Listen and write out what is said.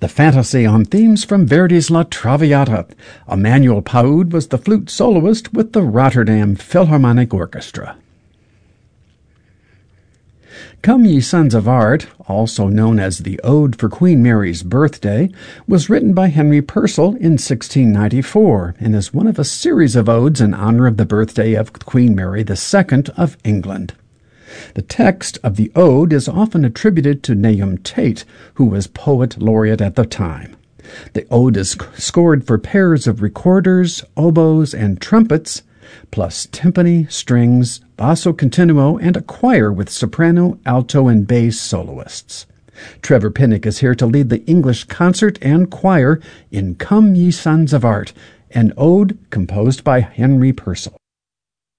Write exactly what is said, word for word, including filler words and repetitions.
The fantasy on themes from Verdi's La Traviata. Emmanuel Paoud was the flute soloist with the Rotterdam Philharmonic Orchestra. Come Ye Sons of Art, also known as the Ode for Queen Mary's Birthday, was written by Henry Purcell in sixteen ninety-four and is one of a series of odes in honor of the birthday of Queen Mary the Second of England. The text of the ode is often attributed to Nahum Tate, who was poet laureate at the time. The ode is scored for pairs of recorders, oboes, and trumpets, plus timpani, strings, basso continuo, and a choir with soprano, alto, and bass soloists. Trevor Pinnock is here to lead the English concert and choir in Come Ye Sons of Art, an ode composed by Henry Purcell.